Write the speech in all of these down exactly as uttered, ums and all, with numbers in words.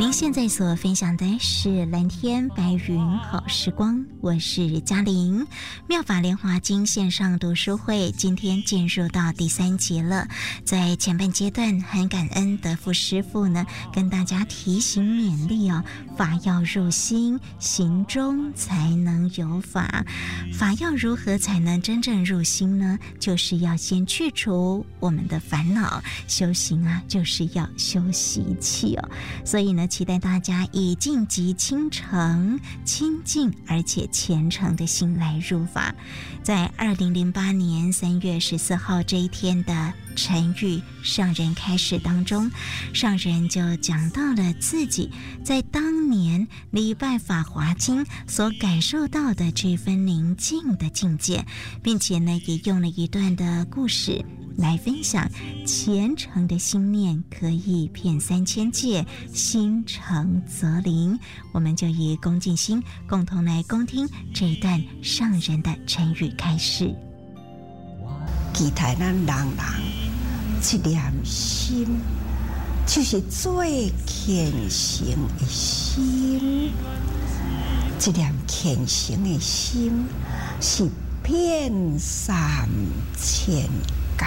您现在所分享的是蓝天白云好时光，我是嘉玲。妙法莲华经线上读书会今天进入到第三集了。在前半阶段，很感恩德福师父呢跟大家提醒勉励哦，法要入心，行中才能有法。法要如何才能真正入心呢？就是要先去除我们的烦恼，修行啊就是要修习气哦。所以呢，期待大家以净极清澄、清净而且虔诚的心来入法。在二零零八年三月十四号这一天的晨语上人开始当中，上人就讲到了自己在当年礼拜法华经所感受到的这份宁静的境界，并且呢也用了一段的故事来分享，虔诚的心念可以遍三千界，心诚则灵。我们就以恭敬心共同来恭听这一段上人的晨语开始。 期待咱人人一念心，就是最虔诚的心。一念虔诚的心是遍三千界，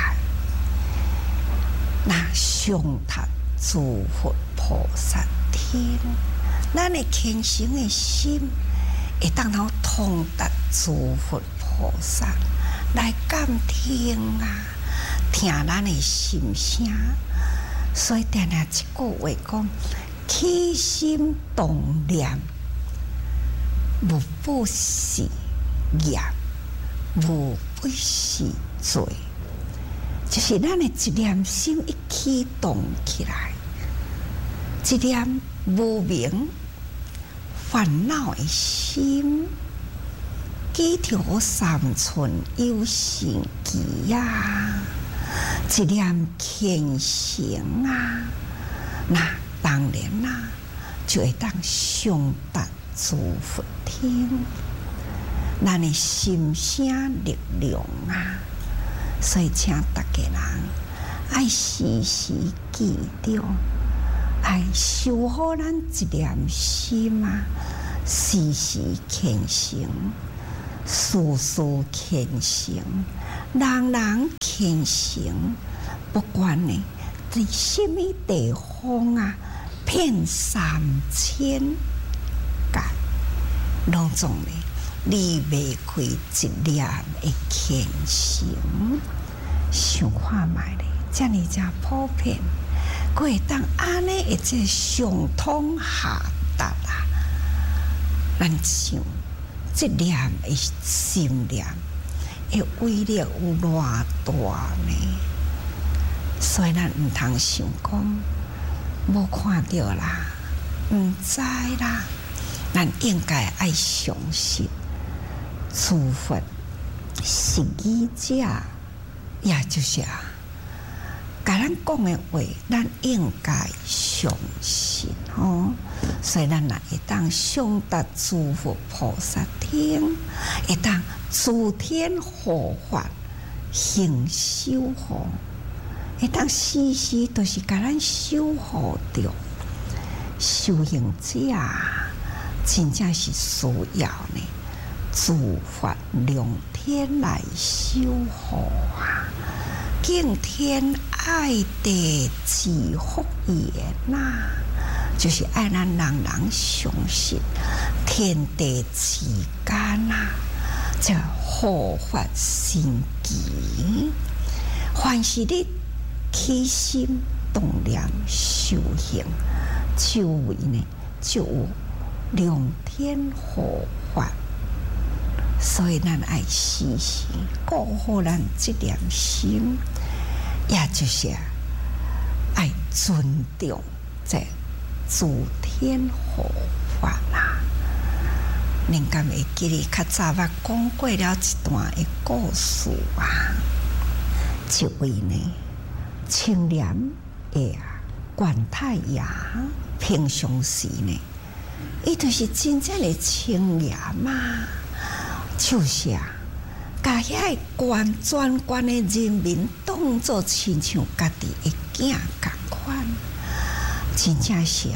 那上达诸佛菩萨天。咱的虔诚的心会当到通达诸佛菩萨来感听啊，听咱的心声。所以定定一句话讲：起心动念，无不是业，无不是罪。就是咱的一念心一启动起来，一念无明烦恼的心，几条三寸有神奇呀！一念虔诚啊，那当然啦、啊，就会当上达诸佛天。咱的心声力量啊！所以请大家人爱时时记着，爱修好咱一念心啊，时时虔诚，事事虔诚，人人虔诚。不管呢在什么地方啊，遍三千界，拢总呢离袂开一念的虔诚。想看卖咧，遮尔正普遍，佫会当安尼一直上通下达啊！咱想，这念的心念，的威力有偌大呢？所以咱毋通想讲，无看到啦，毋知啦，咱应该爱相信。诸佛是义者，也就是啊，甲咱讲的话，咱应该相信哦。所以咱若会当上达诸佛菩萨天，会当诸天护法行守护，会当时时都是甲咱守护着。修行者真正是需要呢。诸法良天来守护啊，敬天爱地之福言呐、啊，就是爱咱人人相信天地之间呐，这护法神奇。凡是你起心动念修行，就为呢就有良天护法。所以咱爱时时顾好咱这念心，也就是爱尊重这诸天护法啦。恁敢会记哩？较早捌讲过了一段的故事啊，一位呢清廉的管太爷，平常时呢，伊就是真正的清廉嘛。就是啊，把遐官专官的人民当作亲像家己的囝共款，真正是啊，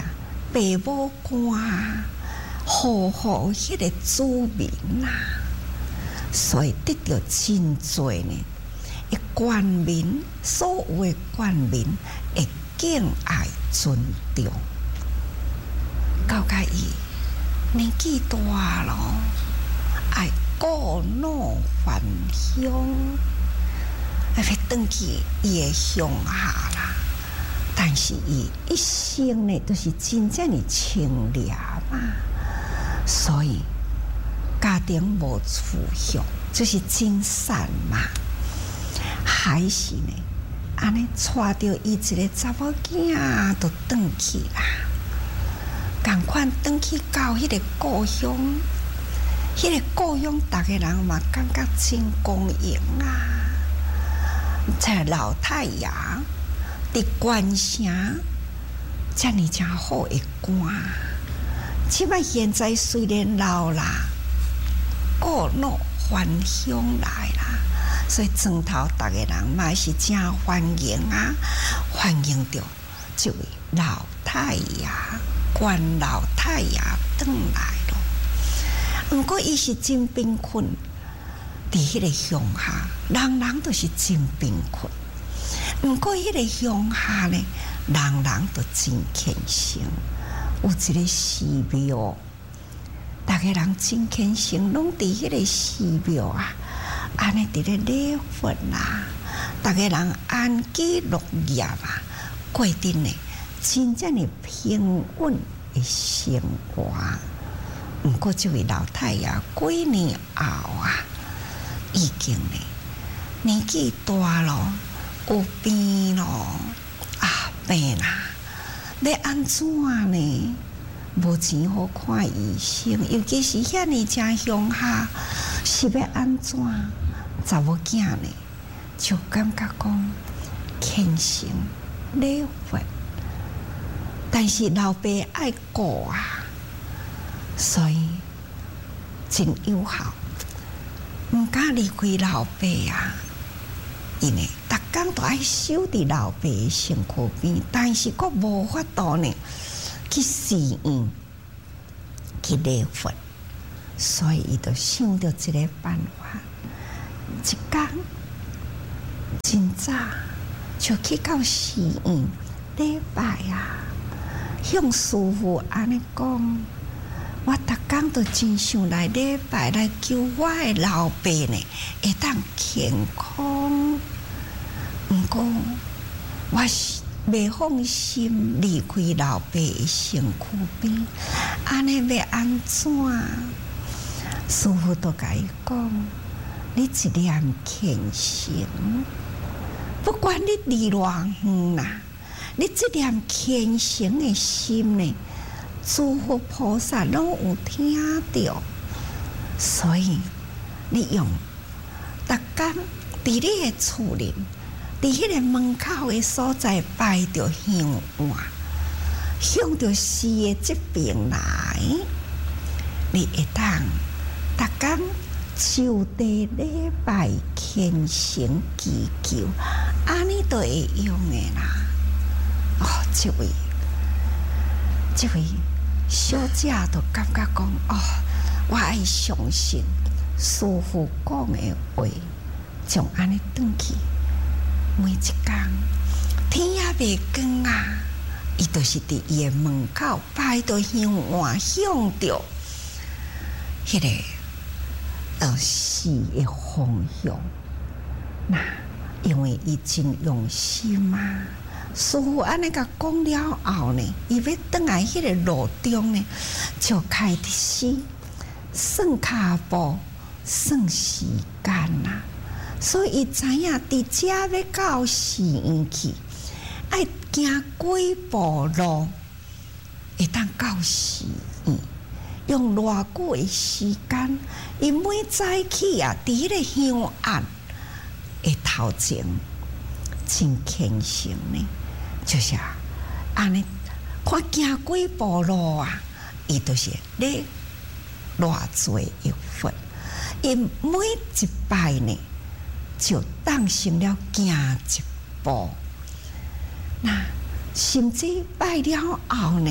爸母官好好迄个子民啊，所以得到真多呢。一官民所有的官民会敬爱尊重，到甲伊年纪大咯，爱故老还乡，爱要转去伊的乡下啦。但是伊一生呢，都是真正的清廉嘛，所以家庭无储蓄，就是真善嘛。还是呢，安尼带着伊一个查某囝，都转去啦。共款转去到迄个故乡，迄、那个故乡，逐个人嘛感觉真光荣啊！这老太爷伫关城，遮尔正好的官，即摆现在虽然老啦，故老还乡来啦。所以庄头逐个人嘛是真欢迎啊，欢迎着这位老太爷、官老太爷转来咯。毋过伊是真贫困，伫迄个乡下，人人都是真贫困。毋过迄个乡下呢，人人都真虔诚，有一个寺庙，逐个人真虔诚，拢伫迄个寺庙啊。安尼伫咧礼佛啦，逐个人安居乐业啊，过得呢真正的平稳的生活。毋过这位老太爷几年后啊，已经呢年纪大咯，有病咯，啊病啦，要安怎呢？无钱好看医生，尤其是遐尼正乡下，是要安怎？查某囝呢，就感觉讲虔诚礼佛，但是老爸爱顾啊，所以真友好，毋敢离开老爸啊。因为逐工都爱守伫老爸的身躯边，但是佫无法度呢去寺院去礼佛，所以伊就想到一个办法。一天真早就去到寺院礼拜啊，向师父安尼讲：我逐工都真想来礼拜，来求我的老爸呢会当健康。毋过我是袂放心离开老爸的身躯边，安尼要安怎？师父都甲伊讲。你一念虔诚，不管你离偌远啦，你这念虔诚的心呢，诸佛菩萨拢有听到，所以你用逐工伫你的厝里，伫迄个门口的所在摆着香碗，向着寺的这边来，你会当逐工。就地礼拜虔诚祈求，安尼都会用的啦。哦，这位，这位小姐都感觉讲，哦，我爱相信师父讲的话，从安尼转去，每一天天也未光啊，伊都是伫伊的门口摆着香碗，向着迄个。到死的方向，那因为伊真用心啊。师父安尼甲讲了后呢，伊要转来迄个路中呢，就开始算骹步、算时间啦。所以伊知影伫遮要到寺院去，爱行几步路，会当到寺院。用偌久的时间，伊每早起啊，伫迄个香案的头前，真虔诚呢，就是啊，安尼看行几步路啊，伊都是咧偌济一分，伊每一摆呢，就当成了行一步。那甚至拜了后呢，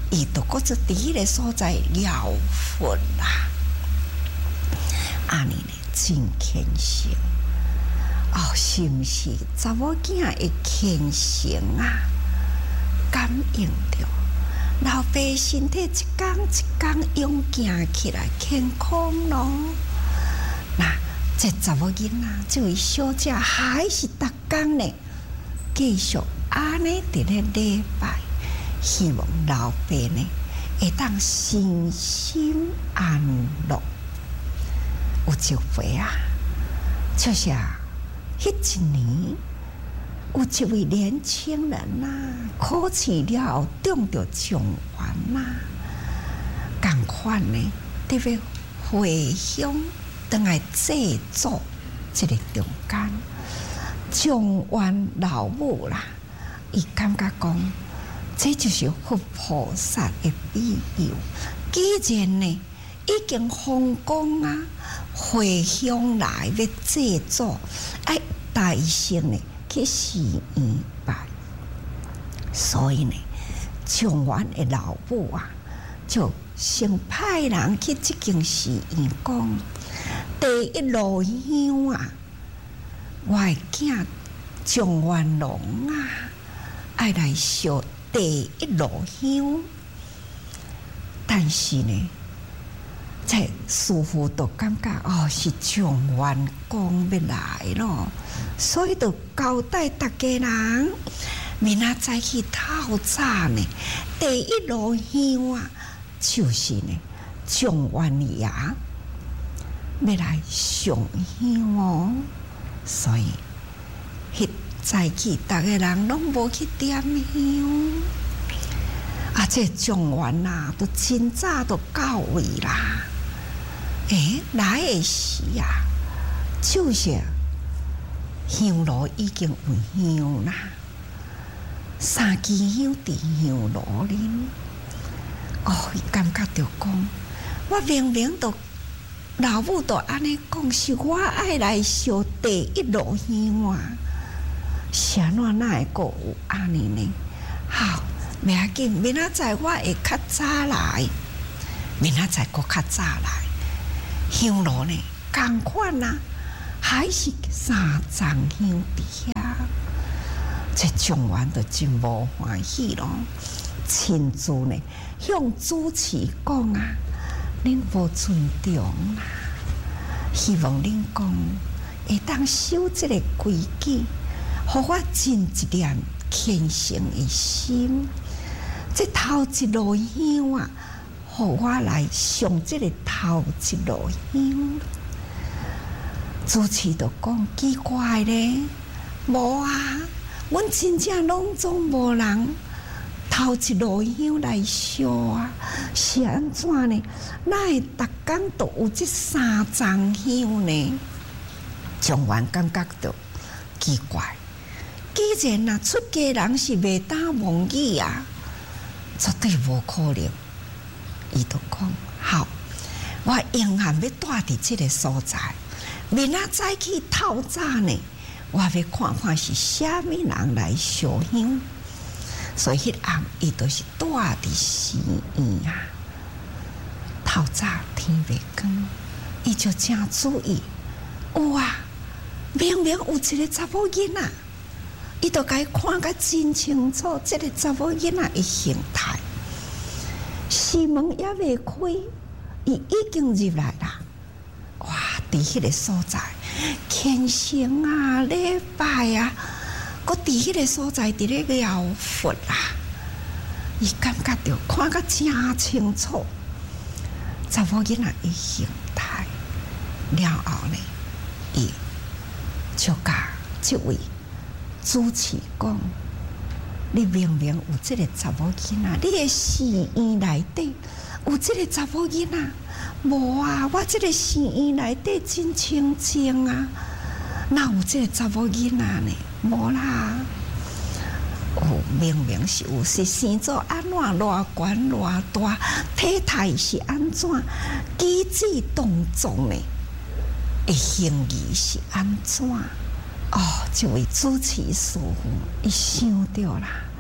伊都搁只伫迄个所在疗佛啦，安尼呢真虔诚哦，是毋是查某囝的虔诚啊？感应着老爸身体一天一天勇行起来，健康咯。那这查某囡仔，这位小姐还是逐天呢，继续安尼伫咧礼拜，希望老爸呢会当身心安乐。有一回啊，就是啊，迄一年有一位年轻人呐、啊，考试了后中着状元呐，共款呢，特别回乡倒来祭祖，这个中间，状元老母啦，伊感觉讲，这就是佛菩萨的庇佑。既然呢，已经奉公啊，回乡来要祭祖，哎，大圣呢去寺院拜，所以呢，状元的老母啊，就先派人去这间寺院讲，第一炉香啊，我的囝状元郎啊，爱来烧第一炉香，但是呢。这师傅都感觉哦是状元公要来咯，所以就交代大家人，明仔载去透早呢，第一炉香啊，就是呢状元爷要来上香哦，所以迄早起大家人拢无去点香。啊，这状元啊，都真早都到位啦。诶，来的时啊，就是香炉已经有香啦，三支香伫香炉里。哦，伊感觉着讲，我明明都老母都安尼讲，是我爱来烧第一炉香啊，啥哪哪会阁有安尼呢？好，袂要紧，明仔载我会较早来，明仔载阁较早来。香炉呢，同款啊，还是三丛香伫遐。这状元就真无欢喜咯，亲自呢向主持讲啊，恁无尊重啦，希望恁讲会当守这个规矩，互我尽一点虔诚的心。这头一炉香啊，互我来上这个头一炉香。主持就讲奇怪咧，无啊，阮真正拢总无人头一炉香来烧啊，是安怎呢？哪会逐工都有这三丛香呢？状元感觉到奇怪，既然啊出家人是袂打妄语啊，绝对无可能。伊就讲好，我永远要住伫这个所在，明仔载去透早呢，我要看看是虾米人来烧香。所以迄暗伊就是住伫寺院啊。透早天未光，伊就正注意，有啊，明明有一个查某囡仔，伊就甲伊看甲真清楚，这个查某囡仔的形态。寺门也未开，伊已经入来啦。哇！伫迄个所在，虔诚啊，礼拜啊，搁伫迄个所在伫咧疗佛啊，伊感觉到看甲真清楚，查某囡仔的形态。了后呢，伊就甲这位主持讲。你明明有这个查某囡仔，你的寺院内底有这个查某囡仔，无啊？我这个寺院内底真清净啊，哪有这个查某囡仔呢？无啦，哦，明明是有，是生做安怎偌悬偌大，体态是安怎，举止动作呢？的行为是安怎？哦，这位主持师傅，伊想到啦，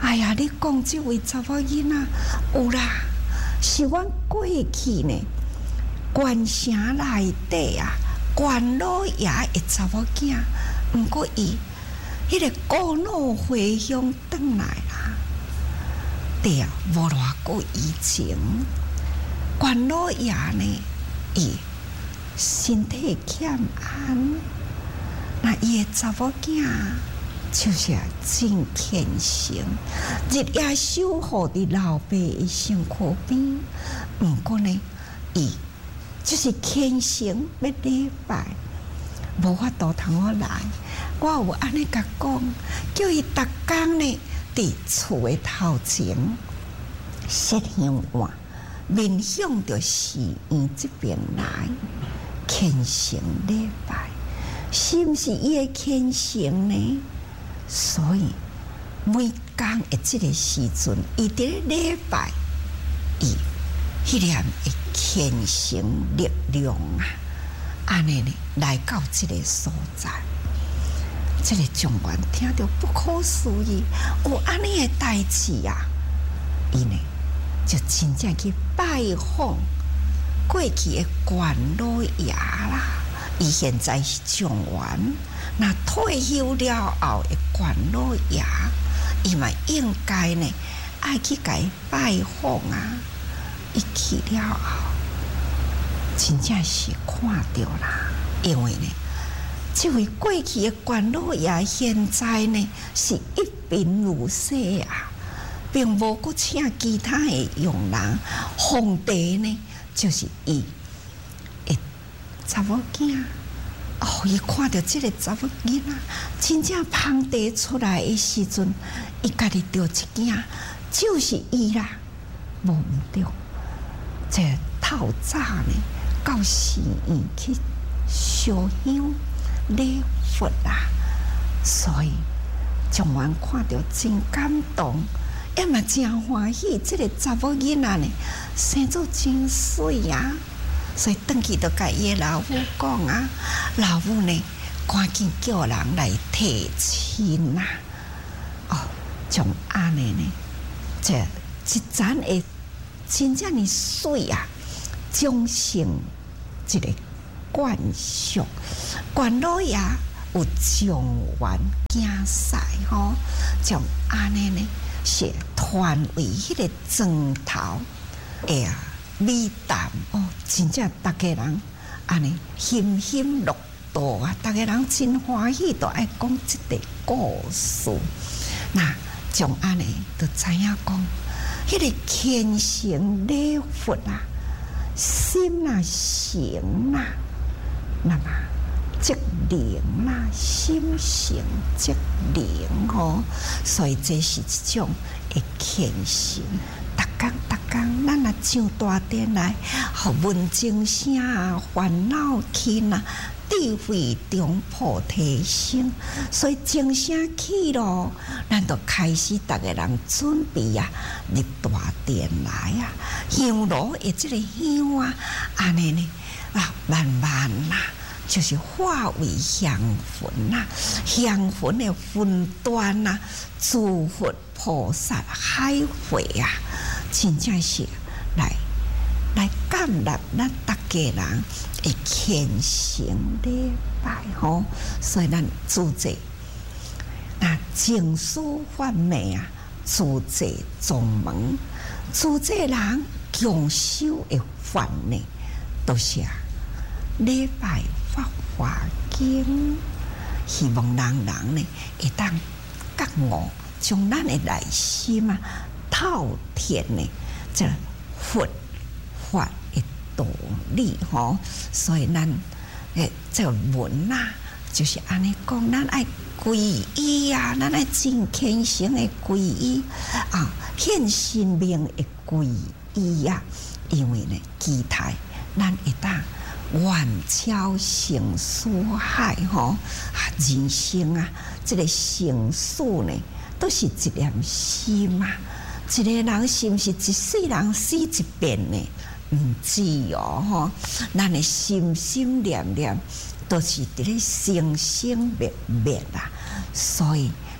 哎呀，你讲这位查某囡仔有啦，是阮过去呢，县城内底啊，关老爷的查某囝，毋过伊迄个故脑回乡转来啦。对啊，无偌久以前，关老爷呢，伊身体欠安，那伊的查某囝就是真虔诚，日夜守护伫老爸的身躯边。毋过呢，伊就是虔诚要礼拜，无法度通我来。我有安尼甲讲，叫伊逐工呢伫厝的头前设香案，面向着寺院这边来虔诚礼拜，是毋是伊的虔诚呢？所以每工的这个时阵，伊伫咧礼拜，伊迄念的虔诚力量啊，安尼呢来到这个所在，这个状元听着不可思议，有安尼的代志啊！伊呢就真正去拜访过去的关老爷啦。伊现在是状元，那退休了后的关老爷，伊嘛应该呢爱去甲伊拜访啊。伊去了后，真正是看到啦，因为呢，这位过去的关老爷现在呢是一贫如洗啊，并无搁请其他的佣人，皇帝呢就是伊。查某囝，哦，伊看到这个查某囡仔，真正芳地出来的时阵，伊家己着一惊，就是伊啦，无毋对。这透早呢，到寺院去烧香礼佛啦，所以状元看到真感动，也嘛真欢喜。这个查某囡仔呢，生做真水啊！所以回去就甲伊老母讲啊，老母呢赶紧叫人来提亲啊！哦，从安尼呢，这一盏的真正的水啊，终成一个惯俗。关老爷有状元竞赛吼，从安尼呢是传为迄个庄头，哎呀！美谈哦，真正大家人安尼欣欣乐道啊，大家人真欢喜，都爱讲这个故事。那从安尼就知影讲，迄个虔诚礼佛啊，心啊诚啊，那么则灵啊，心诚则灵哦。所以这是一种的虔诚。逐工逐工，咱若上大殿来，互文静声啊，烦恼轻啊，智慧中菩提心。所以静声起咯，咱就开始逐个人准备啊，入大殿来啊，香炉的这个香啊，安尼呢啊，慢慢啦、啊。就是化为香魂呐、啊，香魂的分段呐、啊，诸佛菩萨海会啊，真正是来来感染咱大家人的虔诚礼拜吼，所以咱主者那净书范美啊，主者宗门，主者人强修的范呢，都是啊礼拜。法华经，希望人人呢会当觉悟，将咱的内心啊透彻呢，这佛法的道理吼。所以咱诶，这文啊，就是安尼讲，咱爱皈依啊，咱爱真虔诚的皈依啊，献生命的皈依啊，因为呢，期待咱会当。远超成四海吼，人生啊，这个生死呢，都是一念心嘛。一个人是不是一世人死一遍呢？唔知哦吼，咱的心心念念都是伫咧生生灭灭啊。所以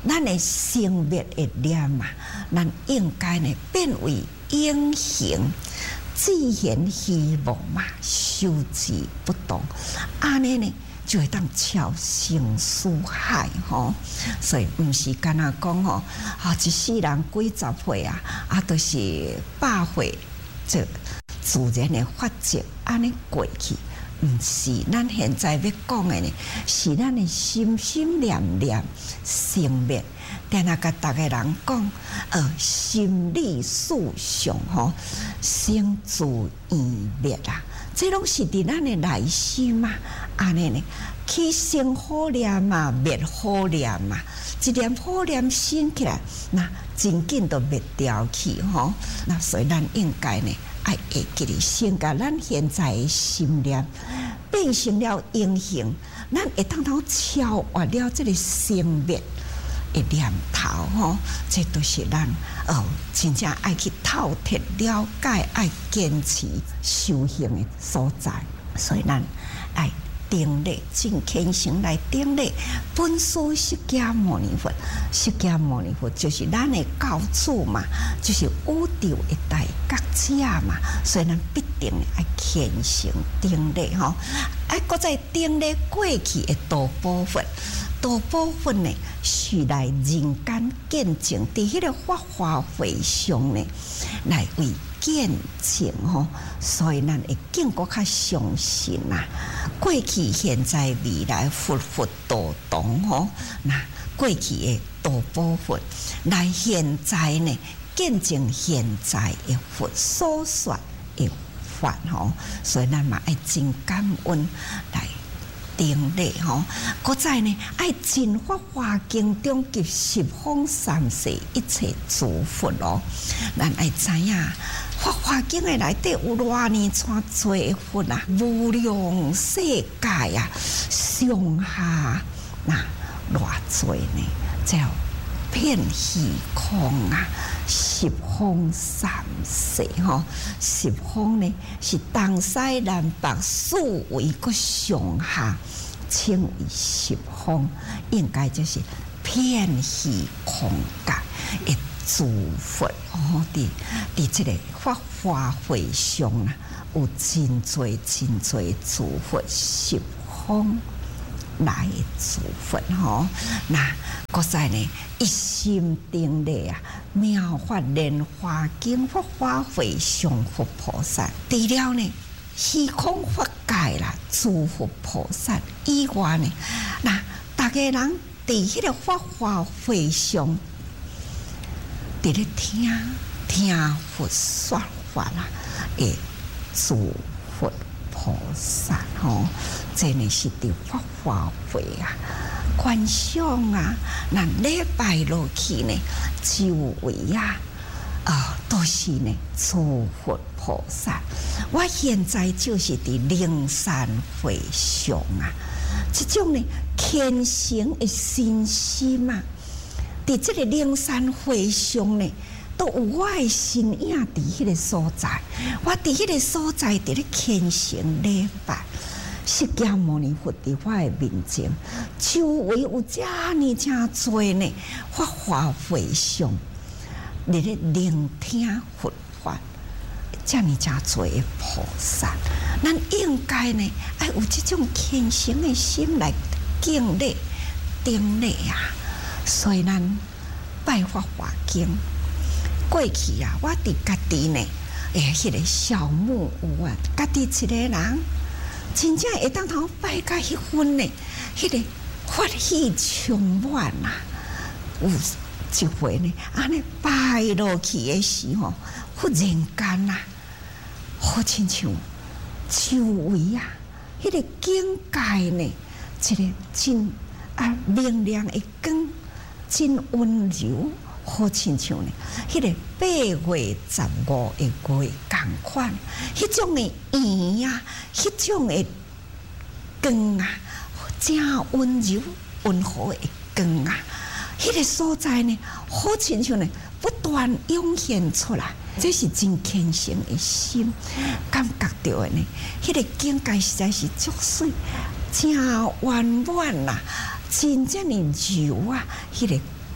咱的生灭的念啊，咱应该呢变为永恒。自然希望嘛，修之不动，安尼呢就会当超生死海吼。所以毋是干那讲吼，啊一世人几十岁啊，啊都是百岁，这自然的法则安尼过去。毋是咱现在要讲的呢，是咱的心心念念生灭。定下甲逐个人讲，呃，心理思想吼，生自缘灭啊，这拢是伫咱的内心嘛。安尼呢，起生好念嘛，灭好念嘛，一念好念生起来，那真紧都灭掉去吼。那所以咱应该呢，爱会记哩，先甲咱现在的心念变成了永恒，咱会当通超越了这个生灭的念头吼，这都是咱哦，真正爱去透彻了解、爱坚持修行的所在。所以咱爱顶礼，真虔诚来顶礼本师释迦牟尼佛。释迦牟尼佛就是咱的教主嘛，就是宇宙的大觉者嘛，所以咱必定爱虔诚顶礼吼，爱搁再顶礼过去的大部分。大部分呢是来人间见证，伫迄个法华会上呢来为见证吼，所以咱会更搁较相信呐。过去、现在、未来，佛佛道同吼，那过去的大部分来现在呢见证现在的佛所说的法吼，所以咱嘛爱真感恩来顶礼吼，搁再呢爱尽法华经中及十方三世一切诸佛咯。咱爱知影法华经的内底有偌尼串多佛啊，无量世界啊，上下那偌多呢，叫遍虚空啊，十方三世吼，十方呢是东西南北四维个上下，称为十方，应该就是遍虚空界的诸佛哦。伫伫这个法华会上啊，有真多真多诸佛十方来的诸佛吼，那搁再呢一心顶礼啊，妙法莲华经法华会上佛菩萨，除了呢虚空法界啦，诸佛菩萨以外呢，那大家人伫迄个法华会上，伫咧听听佛说法啦，诶，诸佛菩萨吼，这呢是伫法华会啊。观想啊，那礼拜落去呢，周围啊，啊、呃，都是呢诸佛菩萨。我现在就是伫灵山会上啊，这种呢虔诚的心心啊，伫这个灵山会上呢，都有我的身影伫迄个所在。我伫迄个所在伫咧虔诚礼拜。释迦牟尼佛伫我的面前，周围有遮尼遮多呢，法华会上，你咧聆听佛法，遮尼遮多的菩萨，咱应该呢，爱有这种虔诚的心来敬礼、顶礼啊。所以咱拜法华经，过去啊，我伫家己呢，诶，迄个小木屋啊，家己一个人。真正会当通拜到迄份呢，迄个法喜充满啊！有一回呢，安尼拜落去的时候，忽然间啊，好亲像周围啊，迄个境界呢，一个真啊明亮的光，真温柔。好亲像呢，迄个八月十五的月同款，迄种的圆啊，迄种的光啊，真温柔温和的光啊，迄个所在呢，好亲像呢，不断涌现出来，这是真虔诚的心，感觉到的呢，迄个境界实在是足水，真圆满啦，真正的柔啊，迄个。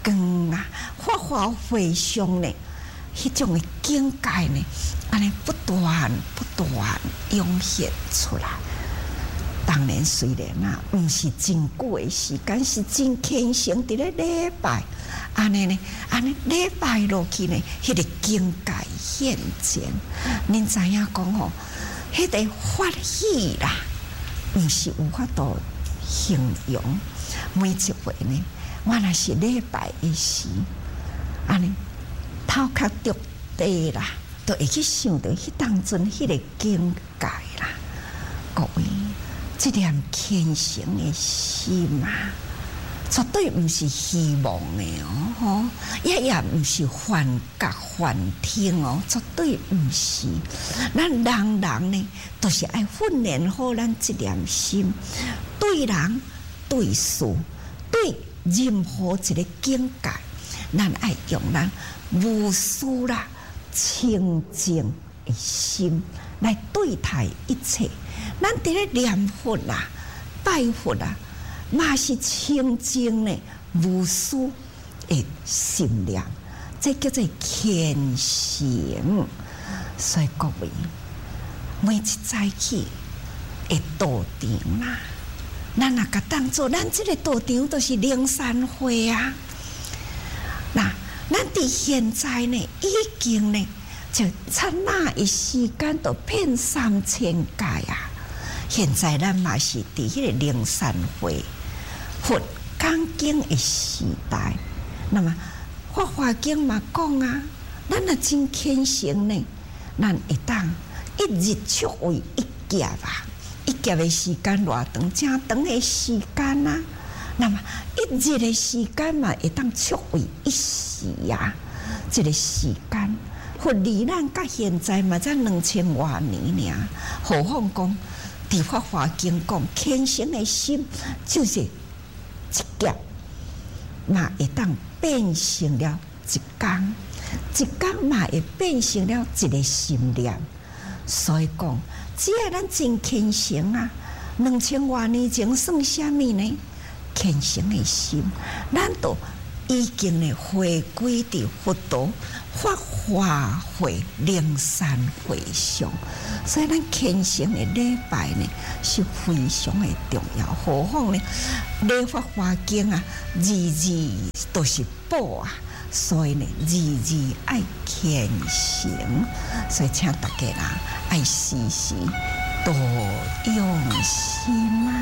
光啊，法华会上呢，迄种的境界呢，安尼不断不断涌现出来。当然，虽然啊，毋是真久的时间，是真虔诚伫咧礼拜，安尼呢，安尼礼拜落去呢，迄、那个境界现前。恁知影讲吼，迄、那个法喜啦，毋是有法度形容。每一回呢，我若是礼拜的时，安尼头壳着地啦，都会去想到迄当阵迄个境界啦，各位。这念虔诚的心啊，绝对毋是希望的哦，吼，也也毋是幻觉幻听哦，绝对毋是。咱人人呢，都是爱训练好咱这念心，对人、对事、对任何一个境界，咱爱用咱无私啦、清净的心来对待一切。咱伫咧念佛啦、拜佛啦，嘛是清净的无私的心量，这叫做虔诚。所以各位，每一早起的道场啦，咱若甲当做咱这个道场都是灵山会啊。那咱伫现在呢，已经呢，就刹那一时间都骗三千界啊！现在咱嘛是伫迄个灵山会佛讲经的时代，那么法华经嘛讲啊，咱若真虔诚呢，咱会当一日出为一劫啊！一劫的时间偌长，正长的时间啊，那么一日的时间嘛会当出为一时啊！这个时间，佛离咱甲现在嘛才两千多年尔，何况讲。伫法华经讲，虔诚的心就是一劫，嘛会当变成了一天，一天嘛会变成了一个心念。所以讲，只要咱真虔诚啊，两千多年前算什么呢？虔诚的心，咱都已经呢回归伫佛道法华会灵山会上。所以咱虔诚的礼拜呢是非常的重要，何况呢礼法华经啊，字字都是宝啊，所以呢字字爱虔诚，所以请大家啦爱时时多用心啊。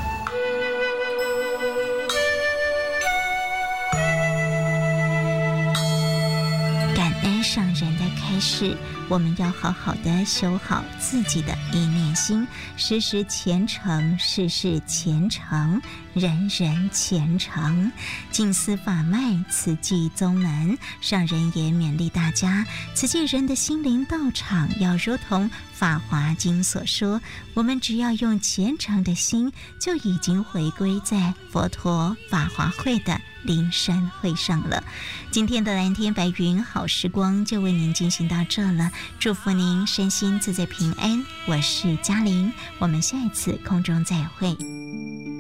感恩上人的开示，我们要好好的修好自己的一念心，时时虔诚，事事虔诚，人人虔诚。净思法脉，慈济宗门，上人也勉励大家，慈济人的心灵道场要如同法华经所说，我们只要用虔诚的心，就已经回归在佛陀法华会的灵山会上了。今天的蓝天白云好时光就为您进行到这了，祝福您身心自在平安。我是嘉玲，我们下一次空中再会。